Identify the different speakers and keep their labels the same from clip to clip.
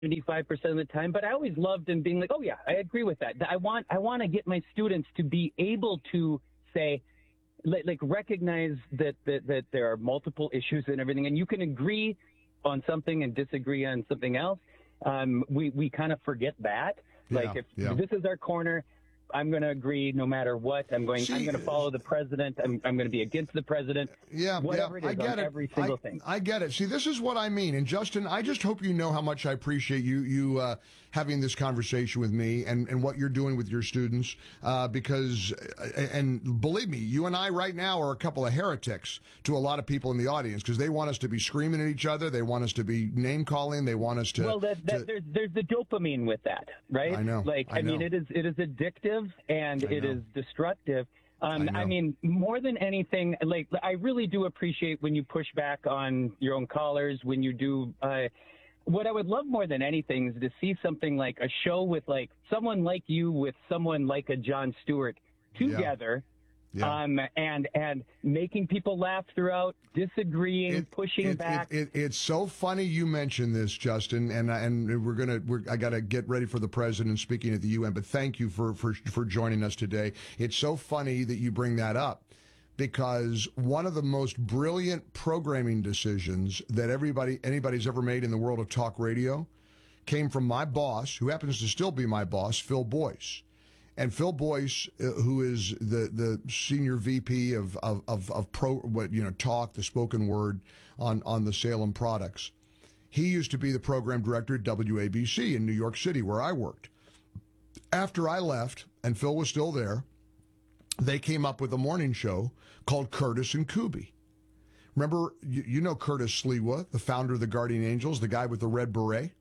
Speaker 1: 75% of the time, but I always loved him being like, oh yeah, I agree with that. I want to get my students to be able to say, like recognize that there are multiple issues and everything, and you can agree on something and disagree on something else. We kind of forget that. Like if this is our corner, I'm going to agree no matter what. I'm going to follow the president. I'm going to be against the president. Whatever it is, on every single thing.
Speaker 2: I get it. See, this is what I mean. And Justin, I just hope you know how much I appreciate you having this conversation with me and what you're doing with your students. Because, and believe me, you and I right now are a couple of heretics to a lot of people in the audience because they want us to be screaming at each other. They want us to be name calling. They want us to.
Speaker 1: Well, there's the dopamine with that, right?
Speaker 2: I know.
Speaker 1: I mean, it is addictive. And it is destructive. I mean, more than anything, like I really do appreciate when you push back on your own callers, when you do. What I would love more than anything is to see something like a show with like someone like you with someone like a Jon Stewart together. And making people laugh throughout, disagreeing, pushing back.
Speaker 2: It's so funny you mentioned this, Justin, and I got to get ready for the president speaking at the UN. But thank you for joining us today. It's so funny that you bring that up because one of the most brilliant programming decisions that anybody's ever made in the world of talk radio came from my boss, who happens to still be my boss, Phil Boyce. And Phil Boyce, who is the senior VP of talk, the spoken word on the Salem products, he used to be the program director at WABC in New York City, where I worked. After I left, and Phil was still there, they came up with a morning show called Curtis and Kuby. Remember, you know Curtis Sliwa, the founder of the Guardian Angels, the guy with the red beret?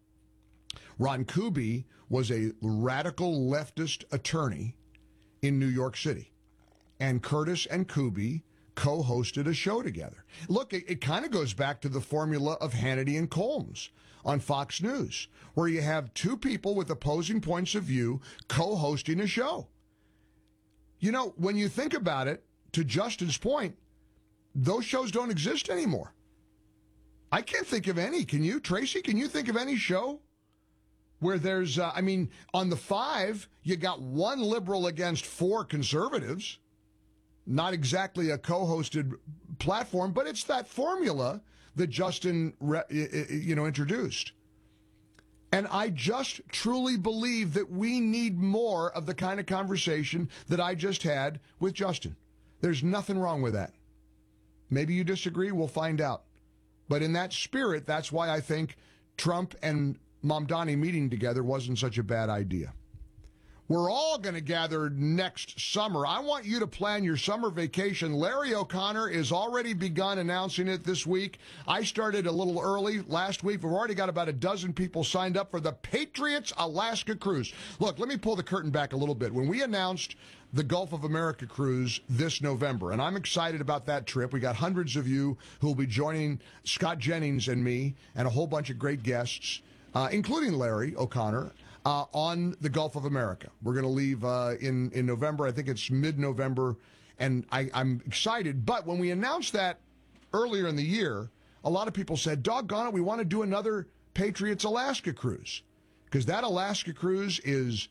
Speaker 2: Ron Kuby was a radical leftist attorney in New York City. And Curtis and Kuby co-hosted a show together. Look, it kind of goes back to the formula of Hannity and Colmes on Fox News, where you have two people with opposing points of view co-hosting a show. You know, when you think about it, to Justin's point, those shows don't exist anymore. I can't think of any. Can you, Tracy? Can you think of any show where there's, on the 5, you got one liberal against 4 conservatives? Not exactly a co-hosted platform, but it's that formula that Justin, introduced. And I just truly believe that we need more of the kind of conversation that I just had with Justin. There's nothing wrong with that. Maybe you disagree, we'll find out. But in that spirit, that's why I think Trump and Mamdani meeting together wasn't such a bad idea. We're all going to gather next summer. I want you to plan your summer vacation. Larry O'Connor is already begun announcing it this week. I started a little early last week. We've already got about a dozen people signed up for the Patriots Alaska Cruise. Look, let me pull the curtain back a little bit. When we announced the Gulf of America cruise this November, and I'm excited about that trip. We got hundreds of you who will be joining Scott Jennings and me and a whole bunch of great guests, including Larry O'Connor, on the Gulf of America. We're going to leave in November. I think it's mid-November, and I'm excited. But when we announced that earlier in the year, a lot of people said, doggone it, we want to do another Patriots Alaska cruise, because that Alaska cruise is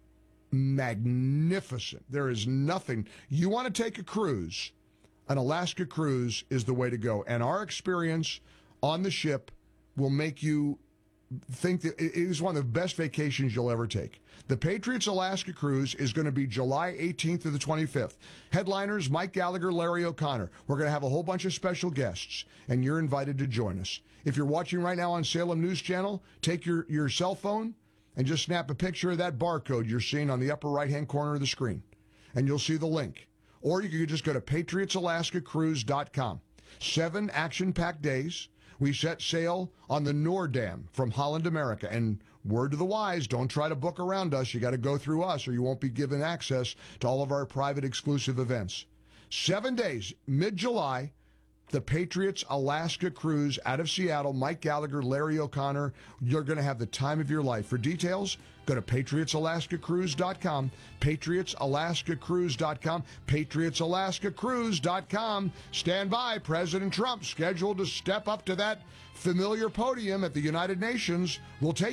Speaker 2: magnificent. There is nothing. You want to take a cruise, an Alaska cruise is the way to go. And our experience on the ship will make you think that it is one of the best vacations you'll ever take. The Patriots Alaska Cruise is going to be July 18th to the 25th. Headliners, Mike Gallagher, Larry O'Connor. We're going to have a whole bunch of special guests, and you're invited to join us. If you're watching right now on Salem News Channel, take your cell phone and just snap a picture of that barcode you're seeing on the upper right-hand corner of the screen, and you'll see the link. Or you can just go to patriotsalaskacruise.com. 7 action-packed days. We set sail on the Noordam from Holland, America. And word to the wise, don't try to book around us. You got to go through us, or you won't be given access to all of our private exclusive events. 7 days, mid-July, the Patriots Alaska Cruise out of Seattle. Mike Gallagher, Larry O'Connor. You're going to have the time of your life. For details, go to PatriotsAlaskaCruise.com. PatriotsAlaskaCruise.com. PatriotsAlaskaCruise.com. Stand by. President Trump scheduled to step up to that familiar podium at the United Nations. We'll take